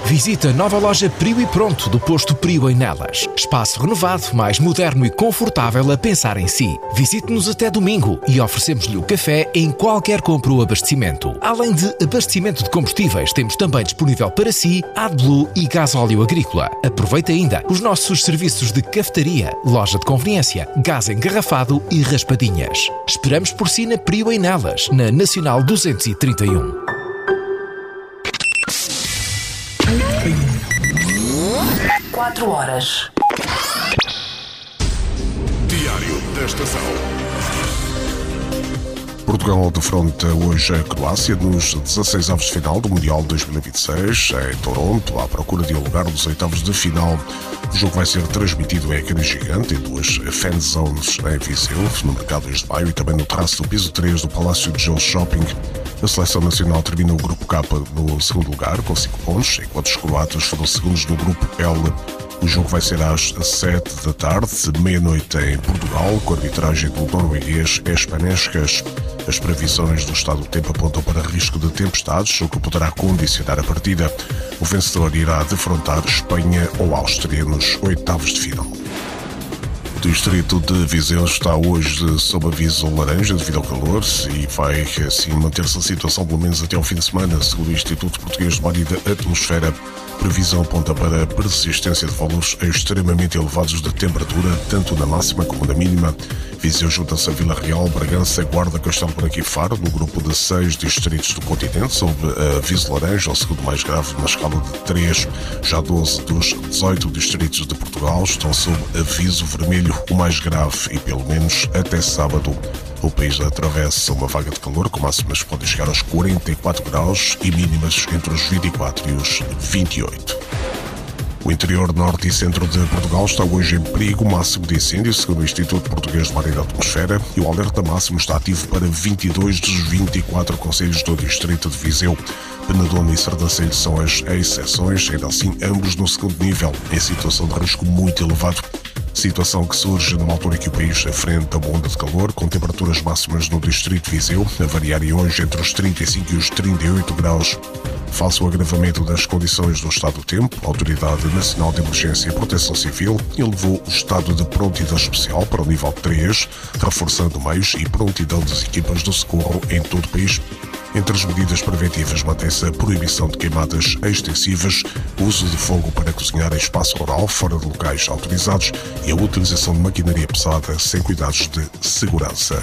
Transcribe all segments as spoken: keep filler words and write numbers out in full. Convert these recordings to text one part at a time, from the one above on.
Visita a nova loja Prio e Pronto do posto Prio em Nelas. Espaço renovado, mais moderno e confortável a pensar em si. Visite-nos até domingo e oferecemos-lhe o café em qualquer compra ou abastecimento. Além de abastecimento de combustíveis, temos também disponível para si AdBlue e gasóleo agrícola. Aproveite ainda os nossos serviços de cafetaria, loja de conveniência, gás engarrafado e raspadinhas. Esperamos por si na Prio em Nelas, na Nacional duzentos e trinta e um. Quatro horas. Diário da Estação. Portugal defronta hoje a Croácia nos dezasseis avos de final do Mundial dois mil e vinte e seis, em Toronto, à procura de um lugar nos oitavos de final. O jogo vai ser transmitido em ecrã gigante em duas fan zones em Viseu, no Mercado dois de Maio e também no terraço do piso três do Palácio de Gelo Shopping. A seleção nacional terminou o grupo K no segundo lugar, com cinco pontos, enquanto os croatas foram segundos no grupo L. O jogo vai ser às sete da tarde, meia-noite em Portugal, com a arbitragem do norueguês Espanescas. As previsões do estado do tempo apontam para risco de tempestades, o que poderá condicionar a partida. O vencedor irá defrontar Espanha ou Áustria nos oitavos de final. O distrito de Viseu está hoje sob aviso laranja devido ao calor e vai assim manter-se a situação pelo menos até ao fim de semana, segundo o Instituto Português de Mar e da Atmosfera. A previsão aponta para a persistência de valores extremamente elevados de temperatura, tanto na máxima como na mínima. Viseu junta-se a Vila Real, Bragança, Guarda, Castelo Branco e Faro, no grupo de seis distritos do continente, sob aviso laranja, o segundo mais grave na escala de três. Já doze dos dezoito distritos de Portugal estão sob aviso vermelho, o mais grave, e pelo menos até sábado. O país atravessa uma vaga de calor, com máximas que podem chegar aos quarenta e quatro graus e mínimas entre os vinte e quatro e os vinte e oito. O interior, norte e centro de Portugal está hoje em perigo máximo de incêndio, segundo o Instituto Português de Mar e da Atmosfera, e o alerta máximo está ativo para vinte e dois dos vinte e quatro concelhos do distrito de Viseu. Penedona e Sernancelho são as exceções, ainda assim ambos no segundo nível, em situação de risco muito elevado. Situação que surge numa altura em que o país enfrenta uma onda de calor, com temperaturas máximas no distrito de Viseu a variarem hoje entre os trinta e cinco e os trinta e oito graus. Face ao agravamento das condições do estado do tempo, a Autoridade Nacional de Emergência e Proteção Civil elevou o estado de prontidão especial para o nível três, reforçando meios e prontidão das equipas do socorro em todo o país. Entre as medidas preventivas mantém-se a proibição de queimadas extensivas, o uso de fogo para cozinhar em espaço rural fora de locais autorizados e a utilização de maquinaria pesada sem cuidados de segurança.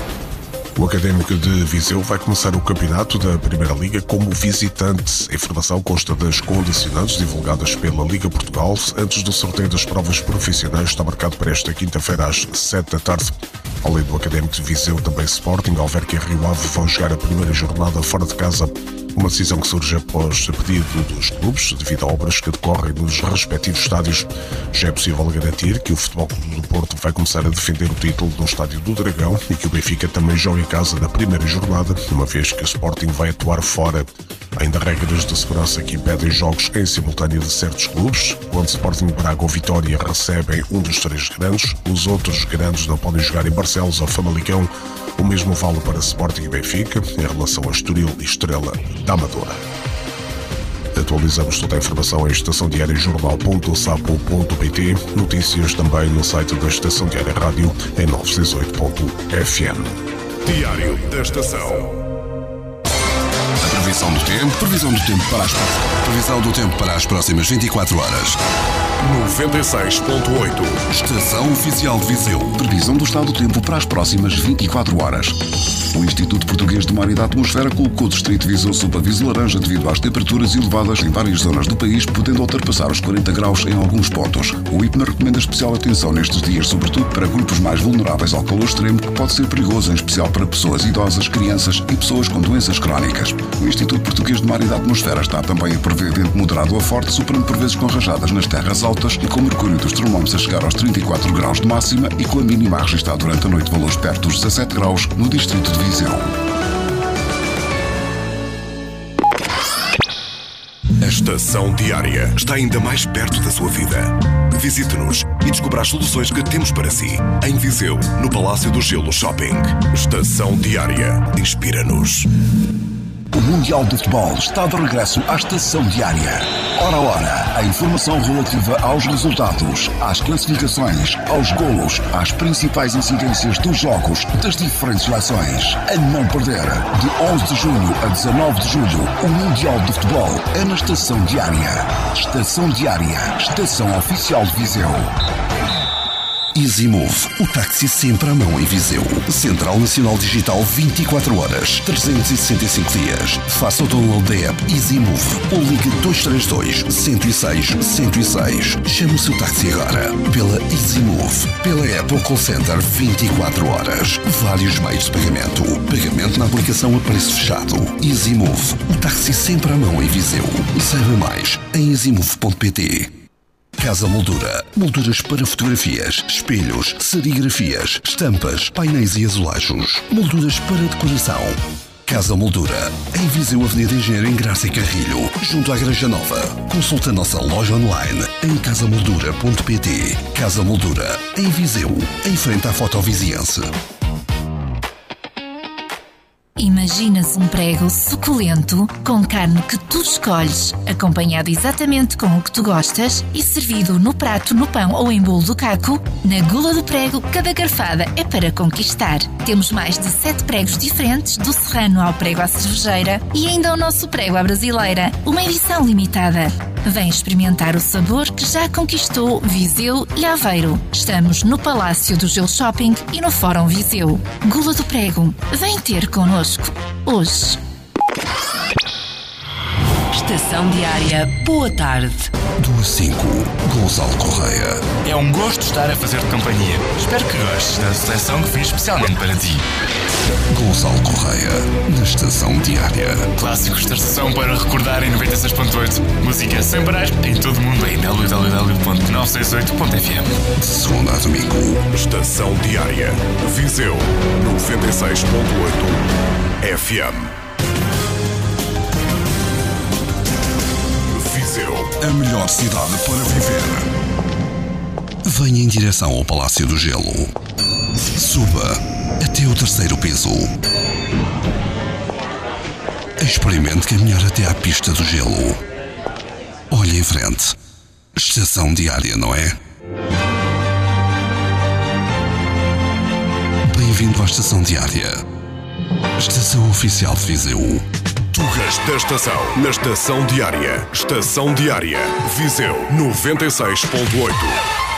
O Académico de Viseu vai começar o campeonato da Primeira Liga como visitante. A informação consta das condicionantes divulgadas pela Liga Portugal antes do sorteio das provas profissionais, está marcado para esta quinta-feira às sete da tarde. Além do Académico de Viseu, também Sporting, Alverca e Rio Ave vão jogar a primeira jornada fora de casa. Uma decisão que surge após pedido dos clubes, devido a obras que decorrem nos respectivos estádios. Já é possível garantir que o Futebol Clube do Porto vai começar a defender o título no Estádio do Dragão e que o Benfica também joga em casa na primeira jornada, uma vez que o Sporting vai atuar fora. Ainda regras de segurança que impedem jogos em simultâneo de certos clubes. Quando Sporting, Braga ou Vitória recebem um dos três grandes, os outros grandes não podem jogar em Barcelos ou Famalicão. O mesmo vale para Sporting e Benfica em relação a Estoril e Estrela da Amadora. Atualizamos toda a informação em estação diária jornal ponto sapo ponto pt. Notícias também no site da Estação Diária Rádio em novecentos e oito ponto f m. Diário da Estação. Previsão do tempo, previsão do tempo para as previsão do tempo para as próximas vinte e quatro horas. noventa e seis ponto oito. Estação Oficial de Viseu. Previsão do estado do tempo para as próximas vinte e quatro horas. O Instituto Português de Mar e da Atmosfera colocou o distrito de Viseu sob aviso laranja devido às temperaturas elevadas em várias zonas do país, podendo ultrapassar os quarenta graus em alguns pontos. O I P M A recomenda especial atenção nestes dias, sobretudo para grupos mais vulneráveis ao calor extremo, que pode ser perigoso, em especial para pessoas idosas, crianças e pessoas com doenças crónicas. O Instituto Português de Mar e da Atmosfera está também a prever vento moderado a forte, superando por vezes com rajadas nas terras altas e com o mercúrio dos termómetros a chegar aos trinta e quatro graus de máxima e com a mínima a registrar durante a noite valores perto dos dezassete graus no distrito de Viseu. A Estação Diária está ainda mais perto da sua vida. Visite-nos e descubra as soluções que temos para si. Em Viseu, no Palácio do Gelo Shopping. Estação Diária. Inspira-nos. O Mundial de Futebol está de regresso à Estação Diária. Hora a hora, a informação relativa aos resultados, às classificações, aos golos, às principais incidências dos jogos das diferentes seleções. A não perder, de onze de junho a dezanove de julho, o Mundial de Futebol é na Estação Diária. Estação Diária, estação oficial de Viseu. EasyMove, o táxi sempre à mão em Viseu. Central Nacional Digital vinte e quatro horas, trezentos e sessenta e cinco dias. Faça o download da app EasyMove ou ligue dois três dois, um zero seis, um zero seis. Chame o seu táxi agora pela EasyMove, pela app ou call center vinte e quatro horas. Vários meios de pagamento. Pagamento na aplicação a preço fechado. EasyMove, o táxi sempre à mão em Viseu. Saiba mais em easymove ponto pt. Casa Moldura. Molduras para fotografias, espelhos, serigrafias, estampas, painéis e azulejos. Molduras para decoração. Casa Moldura. Em Viseu, Avenida Engenheiro Engraça e Carrilho, junto à Igreja Nova. Consulte a nossa loja online em casa moldura ponto pt. Casa Moldura. Em Viseu, em frente à Fotoviziense. Imaginas um prego suculento, com carne que tu escolhes, acompanhado exatamente com o que tu gostas e servido no prato, no pão ou em bolo do caco? Na Gula do Prego, cada garfada é para conquistar. Temos mais de sete pregos diferentes, do serrano ao prego à cervejeira e ainda o nosso prego à brasileira, uma edição limitada. Vem experimentar o sabor que já conquistou Viseu e Aveiro. Estamos no Palácio do Gelo Shopping e no Fórum Viseu. Gula do Prego, vem ter connosco hoje. Estação Diária, boa tarde. Do cinco, Gonçalo Correia. É um gosto estar a fazer-te companhia. Espero que gostes da seleção que fiz especialmente para ti. Gonçalo Correia, na Estação Diária. Clássicos da estação para recordar em noventa e seis ponto oito. Música sem parar em todo o mundo em w w w ponto novecentos e sessenta e oito ponto f m. De segunda a domingo. Estação Diária. Viseu noventa e seis ponto oito F M. Viseu. A melhor cidade para viver. Venha em direção ao Palácio do Gelo. Suba até o terceiro piso. Experimente caminhar até à pista do gelo. Olhe em frente. Estação Diária, não é? Bem-vindo à Estação Diária. Estação Oficial de Viseu. Tugas da estação, na Estação Diária. Estação Diária. Viseu noventa e seis ponto oito.